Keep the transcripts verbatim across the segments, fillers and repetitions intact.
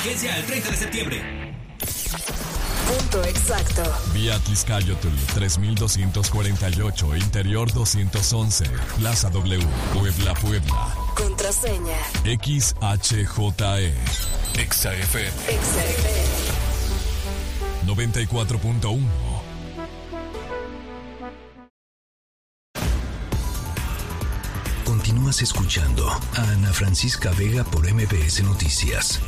Vigencia al treinta de septiembre. Punto exacto. Vía Tizcayotl tres mil doscientos cuarenta y ocho, Interior doscientos once, Plaza W, Puebla, Puebla. Contraseña X H J E. Exa F M. Exa F M. noventa y cuatro punto uno. Continúas escuchando a Ana Francisca Vega por M B S Noticias.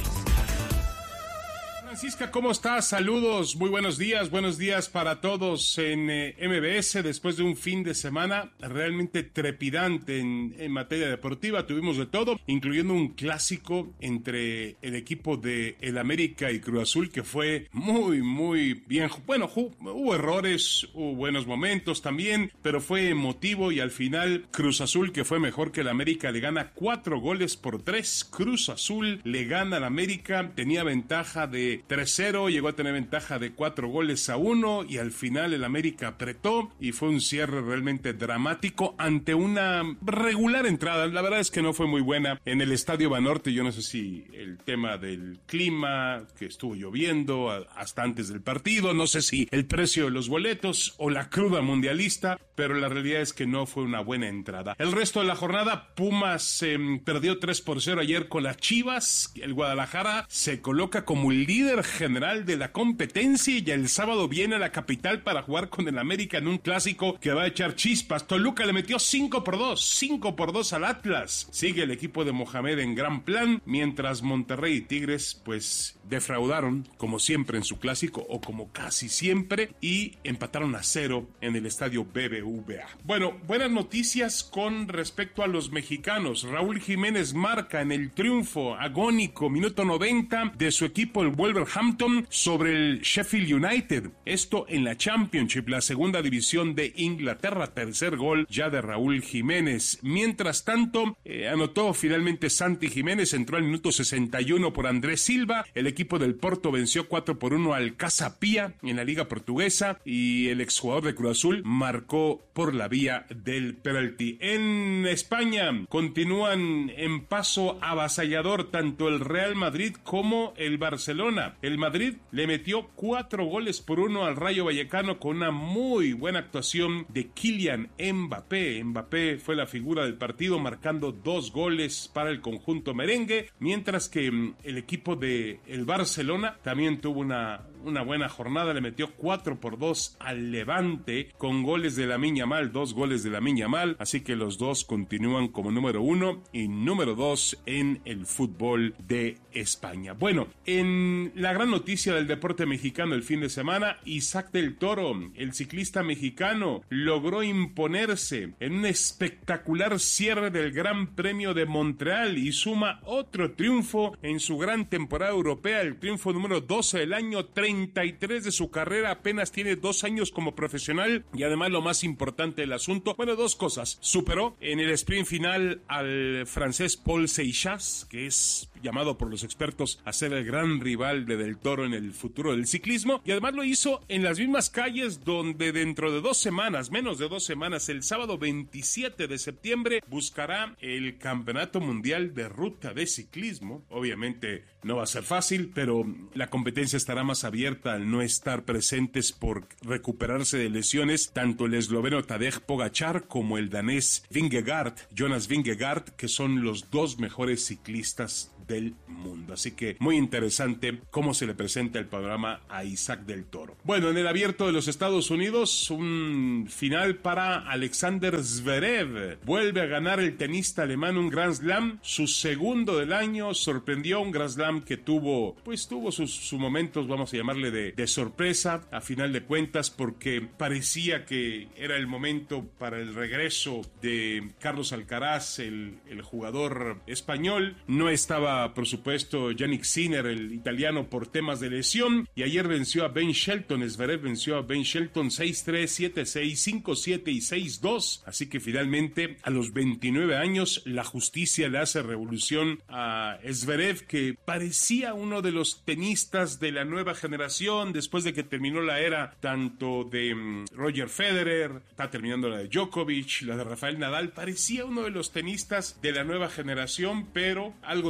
Francisca, ¿cómo estás? Saludos, muy buenos días, buenos días para todos en eh, M B S después de un fin de semana realmente trepidante en, en materia deportiva. Tuvimos de todo, incluyendo un clásico entre el equipo de el América y Cruz Azul que fue muy, muy bien. Bueno, hubo errores, hubo buenos momentos también, pero fue emotivo y al final Cruz Azul, que fue mejor que el América, le gana cuatro goles por tres. Cruz Azul le gana al América, tenía ventaja de tres cero, llegó a tener ventaja de cuatro goles a uno y al final el América apretó y fue un cierre realmente dramático ante una regular entrada. La verdad es que no fue muy buena en el Estadio Banorte. Yo no sé si el tema del clima, que estuvo lloviendo hasta antes del partido, no sé si el precio de los boletos o la cruda mundialista, pero la realidad es que no fue una buena entrada. El resto de la jornada, Pumas eh, perdió tres por cero ayer con las Chivas. El Guadalajara se coloca como el líder general de la competencia y el sábado viene a la capital para jugar con el América en un clásico que va a echar chispas. Toluca le metió cinco por dos, cinco por dos al Atlas. Sigue el equipo de Mohamed en gran plan, mientras Monterrey y Tigres pues defraudaron como siempre en su clásico o como casi siempre y empataron a cero en el estadio B B V A. Bueno, buenas noticias con respecto a los mexicanos. Raúl Jiménez marca en el triunfo agónico minuto noventa de su equipo el Wolverhampton sobre el Sheffield United. Esto en la Championship, la segunda división de Inglaterra. Tercer gol ya de Raúl Jiménez. Mientras tanto, eh, anotó finalmente Santi Jiménez, entró al minuto sesenta y uno por Andrés Silva. El equipo del Porto venció cuatro por uno al Casa Pia en la Liga Portuguesa y el exjugador de Cruz Azul marcó por la vía del penalti. En España continúan en paso avasallador tanto el Real Madrid como el Barcelona. El Madrid le metió cuatro goles por uno al Rayo Vallecano con una muy buena actuación de Kylian Mbappé. Mbappé fue la figura del partido marcando dos goles para el conjunto merengue, mientras que el equipo de el Barcelona también tuvo una, una buena jornada, le metió cuatro por dos al Levante con goles de Lamine Yamal, dos goles de Lamine Yamal, así que los dos continúan como número uno y número dos en el fútbol de España. Bueno, en la gran noticia del deporte mexicano el fin de semana, Isaac del Toro, el ciclista mexicano, logró imponerse en un espectacular cierre del Gran Premio de Montreal y suma otro triunfo en su gran temporada europea, el triunfo número doce del año, treinta y tres de su carrera, apenas tiene dos años como profesional y además lo más importante del asunto, bueno, dos cosas, superó en el sprint final al francés Paul Seixas, que es llamado por los expertos a ser el gran rival de Del Toro en el futuro del ciclismo, y además lo hizo en las mismas calles donde dentro de dos semanas, menos de dos semanas, el sábado veintisiete de septiembre, buscará el Campeonato Mundial de Ruta de Ciclismo. Obviamente no va a ser fácil, pero la competencia estará más abierta al no estar presentes por recuperarse de lesiones, tanto el esloveno Tadej Pogačar como el danés Vingegaard, Jonas Vingegaard, que son los dos mejores ciclistas del mundo. Así que muy interesante cómo se le presenta el panorama a Isaac del Toro. Bueno, en el abierto de los Estados Unidos, un final para Alexander Zverev. Vuelve a ganar el tenista alemán un Grand Slam, su segundo del año. Sorprendió un Grand Slam que tuvo, pues tuvo sus, sus momentos, vamos a llamarle de, de sorpresa, a final de cuentas, porque parecía que era el momento para el regreso de Carlos Alcaraz, el, el jugador español. No estaba, por supuesto, Yannick Sinner, el italiano, por temas de lesión, y ayer venció a Ben Shelton. Zverev venció a Ben Shelton seis tres, siete seis, cinco siete y seis dos, así que finalmente a los veintinueve años la justicia le hace revolución a Zverev, que parecía uno de los tenistas de la nueva generación después de que terminó la era tanto de um, Roger Federer, está terminando la de Djokovic, la de Rafael Nadal. Parecía uno de los tenistas de la nueva generación, pero algo se atoró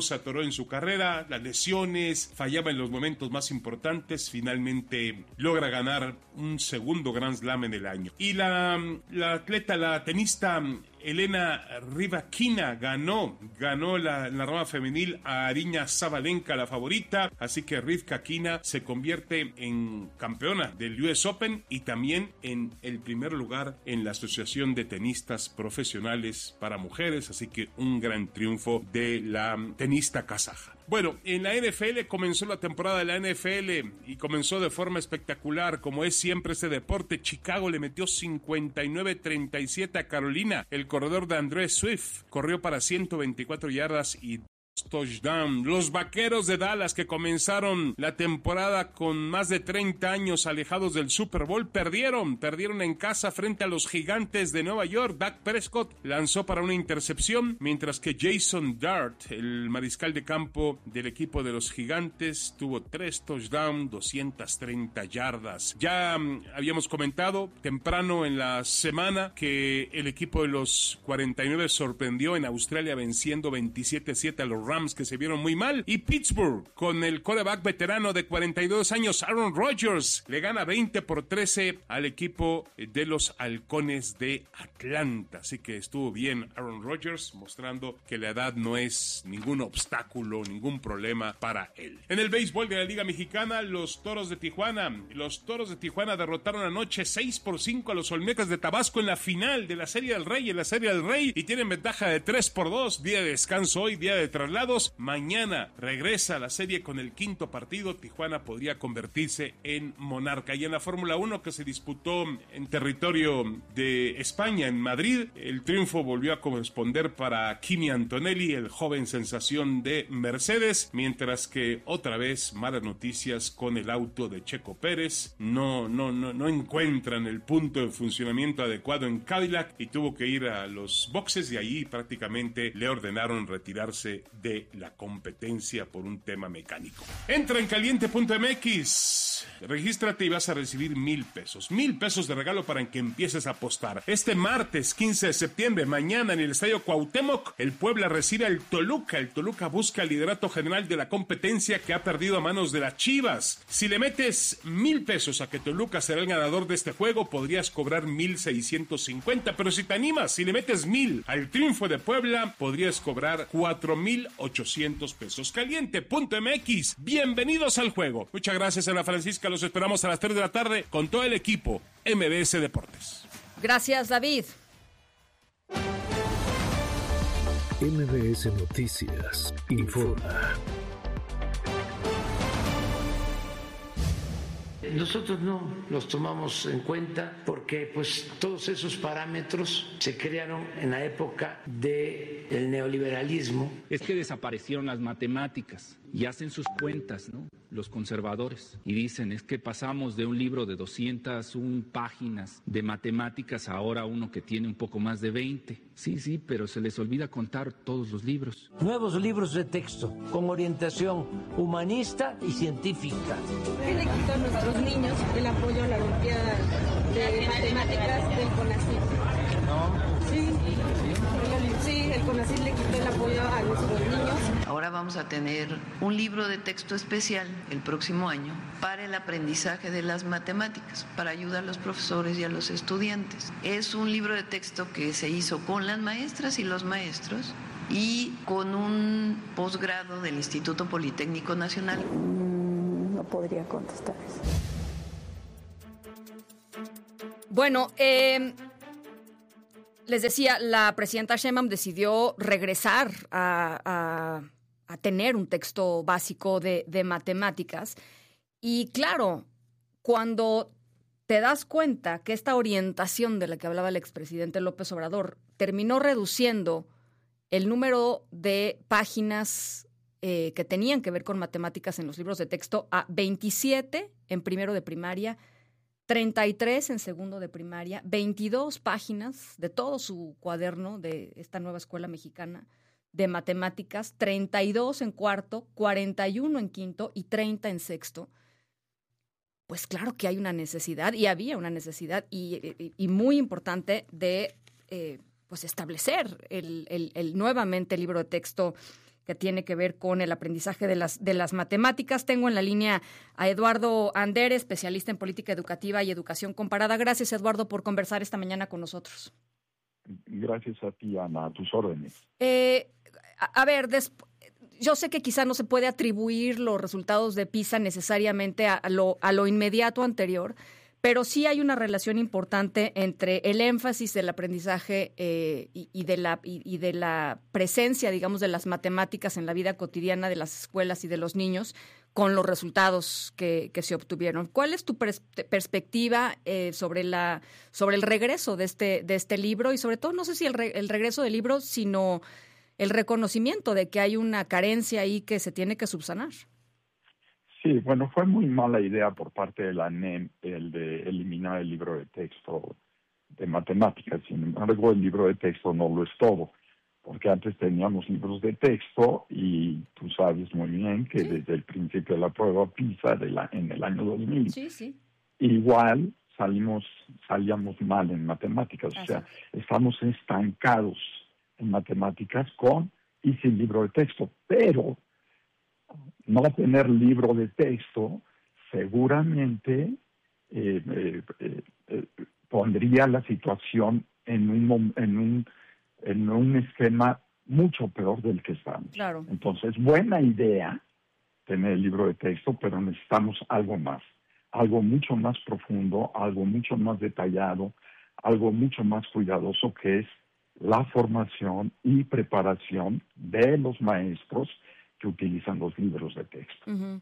en su carrera, las lesiones, fallaba en los momentos más importantes, finalmente logra ganar un segundo Grand Slam en el año. Y la, la atleta, la tenista Elena Rybakina ganó, ganó la, la rama femenil a Aryna Sabalenka, la favorita, así que Rybakina se convierte en campeona del U S Open y también en el primer lugar en la Asociación de Tenistas Profesionales para Mujeres, así que un gran triunfo de la tenista kazaja. Bueno, en la N F L comenzó la temporada de la N F L y comenzó de forma espectacular, como es siempre este deporte. Chicago le metió cincuenta y nueve a treinta y siete a Carolina. El corredor de André Swift corrió para ciento veinticuatro yardas y touchdown. Los Vaqueros de Dallas, que comenzaron la temporada con más de treinta años alejados del Super Bowl, perdieron, perdieron en casa frente a los Gigantes de Nueva York. Dak Prescott lanzó para una intercepción, mientras que Jason Dart, el mariscal de campo del equipo de los Gigantes, tuvo tres touchdowns, doscientas treinta yardas. Ya um, habíamos comentado temprano en la semana que el equipo de los cuarenta y nueve sorprendió en Australia venciendo veintisiete a siete a los Rams, que se vieron muy mal, y Pittsburgh, con el quarterback veterano de cuarenta y dos años, Aaron Rodgers, le gana veinte por trece al equipo de los Halcones de Atlanta. Así que estuvo bien Aaron Rodgers, mostrando que la edad no es ningún obstáculo, ningún problema para él. En el béisbol de la Liga Mexicana, los Toros de Tijuana, los Toros de Tijuana derrotaron anoche seis por cinco a los Olmecas de Tabasco en la final de la Serie del Rey, en la Serie del Rey, y tienen ventaja de tres por dos, día de descanso hoy, día de traslado. Mañana regresa a la serie con el quinto partido. Tijuana podría convertirse en monarca. Y en la Fórmula uno, que se disputó en territorio de España, en Madrid, el triunfo volvió a corresponder para Kimi Antonelli, el joven sensación de Mercedes, mientras que otra vez malas noticias con el auto de Checo Pérez. No, no, no, no encuentran el punto de funcionamiento adecuado en Cadillac y tuvo que ir a los boxes, y ahí prácticamente le ordenaron retirarse de la competencia por un tema mecánico. Entra en caliente punto m x, regístrate y vas a recibir mil pesos. Mil pesos de regalo para que empieces a apostar. Este martes quince de septiembre, mañana en el Estadio Cuauhtémoc, el Puebla recibe al Toluca. El Toluca busca el liderato general de la competencia, que ha perdido a manos de las Chivas. Si le metes mil pesos a que Toluca será el ganador de este juego, podrías cobrar mil seiscientos cincuenta, pero si te animas, si le metes mil al triunfo de Puebla, podrías cobrar cuatro mil ochocientos pesos. Caliente punto m x, bienvenidos al juego. Muchas gracias, Ana Francisca, los esperamos a las tres de la tarde con todo el equipo M B S Deportes. Gracias, David. M B S Noticias informa. Nosotros no los tomamos en cuenta porque pues todos esos parámetros se crearon en la época del neoliberalismo. Es que desaparecieron las matemáticas y hacen sus cuentas, ¿no?, los conservadores, y dicen, es que pasamos de un libro de doscientas una páginas de matemáticas a ahora uno que tiene un poco más de veinte. Sí, sí, pero se les olvida contar todos los libros. Nuevos libros de texto con orientación humanista y científica. ¿Qué le quitó a nuestros niños el apoyo a la Olimpiada de Matemáticas del CONACYT? No. Sí, sí, el CONACYT le quitó el apoyo a nuestros niños. Ahora vamos a tener un libro de texto especial el próximo año para el aprendizaje de las matemáticas, para ayudar a los profesores y a los estudiantes. Es un libro de texto que se hizo con las maestras y los maestros y con un posgrado del Instituto Politécnico Nacional. Mm, no podría contestar eso. Bueno, eh... les decía, la presidenta Sheinbaum decidió regresar a, a, a tener un texto básico de, de matemáticas. Y claro, cuando te das cuenta que esta orientación de la que hablaba el expresidente López Obrador terminó reduciendo el número de páginas eh, que tenían que ver con matemáticas en los libros de texto a veintisiete en primero de primaria, treinta y tres en segundo de primaria, veintidós páginas de todo su cuaderno de esta nueva escuela mexicana de matemáticas, treinta y dos en cuarto, cuarenta y uno en quinto y treinta en sexto. Pues claro que hay una necesidad, y había una necesidad, y, y, y muy importante de eh, pues establecer el, el, el nuevamente el libro de texto que tiene que ver con el aprendizaje de las, de las matemáticas. Tengo en la línea a Eduardo Andere, especialista en política educativa y educación comparada. Gracias, Eduardo, por conversar esta mañana con nosotros. Gracias a ti, Ana, a tus órdenes. Eh, a, a ver, después... Yo sé que quizá no se puede atribuir los resultados de PISA necesariamente a, a, lo, a lo inmediato anterior, pero sí hay una relación importante entre el énfasis del aprendizaje eh, y, y, de la, y, y de la presencia, digamos, de las matemáticas en la vida cotidiana de las escuelas y de los niños con los resultados que, que se obtuvieron. ¿Cuál es tu pers- perspectiva eh, sobre la sobre el regreso de este de este libro? Y sobre todo, no sé si el, re- el regreso del libro, sino el reconocimiento de que hay una carencia ahí que se tiene que subsanar. Sí, bueno, fue muy mala idea por parte de la N E M el de eliminar el libro de texto de matemáticas. Sin embargo, el libro de texto no lo es todo, porque antes teníamos libros de texto y tú sabes muy bien que sí, desde el principio de la prueba PISA de la, en el año dos mil, sí, sí. igual salimos salíamos mal en matemáticas. Así. O sea, estamos estancados en matemáticas con y sin libro de texto, pero no tener libro de texto seguramente eh, eh, eh, eh, pondría la situación en un en un en un esquema mucho peor del que estamos. Claro. Entonces, buena idea tener el libro de texto, pero necesitamos algo más, algo mucho más profundo, algo mucho más detallado, algo mucho más cuidadoso, que es la formación y preparación de los maestros que utilizan los libros de texto. Uh-huh.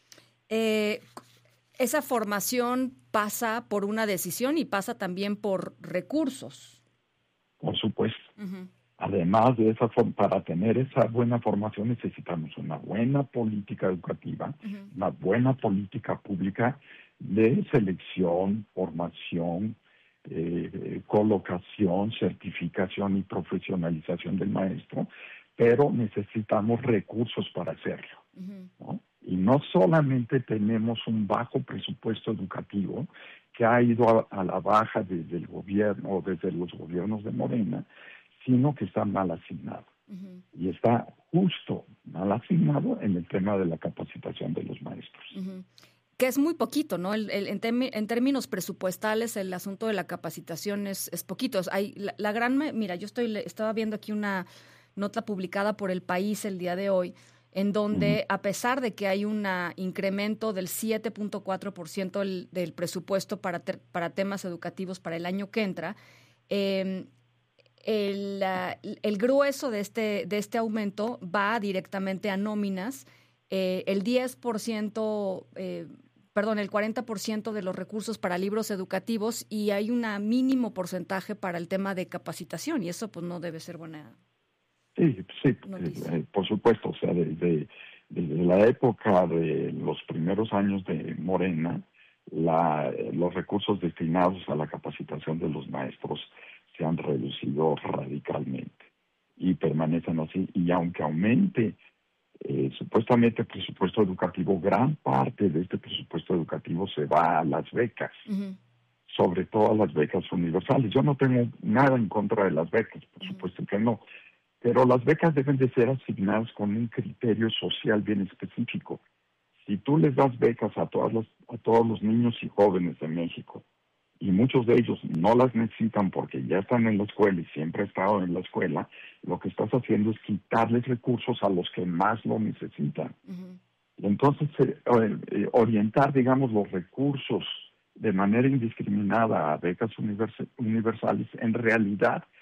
Eh, esa formación pasa por una decisión y pasa también por recursos. Por supuesto. Uh-huh. Además de esa, para tener esa buena formación necesitamos una buena política educativa, uh-huh, una buena política pública de selección, formación, Eh, colocación, certificación y profesionalización del maestro, pero necesitamos recursos para hacerlo, uh-huh, ¿no? Y no solamente tenemos un bajo presupuesto educativo que ha ido a, a la baja desde el gobierno o desde los gobiernos de Morena, sino que está mal asignado. Uh-huh. Y está justo mal asignado en el tema de la capacitación de los maestros. Uh-huh. Que es muy poquito, ¿no? El, el, en, temi, en términos presupuestales, el asunto de la capacitación es, es poquito. Hay la, la gran, mira, yo estoy estaba viendo aquí una nota publicada por El País el día de hoy, en donde uh-huh, a pesar de que hay un incremento del siete punto cuatro por ciento del, del presupuesto para ter, para temas educativos para el año que entra, eh, el, uh, el grueso de este de este aumento va directamente a nóminas. Eh, el diez por ciento, eh, perdón, el cuarenta por ciento de los recursos para libros educativos, y hay un mínimo porcentaje para el tema de capacitación, y eso pues no debe ser buena. Sí, sí, eh, por supuesto. O sea, desde, desde la época de los primeros años de Morena, la, los recursos destinados a la capacitación de los maestros se han reducido radicalmente y permanecen así, y aunque aumente Eh, supuestamente el presupuesto educativo, gran parte de este presupuesto educativo se va a las becas, uh-huh, sobre todo a las becas universales. Yo no tengo nada en contra de las becas, por uh-huh, supuesto que no, pero las becas deben de ser asignadas con un criterio social bien específico. Si tú les das becas a todas las, a todos los niños y jóvenes de México, y muchos de ellos no las necesitan porque ya están en la escuela y siempre han estado en la escuela, lo que estás haciendo es quitarles recursos a los que más lo necesitan. Uh-huh. Entonces, eh, eh, orientar, digamos, los recursos de manera indiscriminada a becas univers- universales, en realidad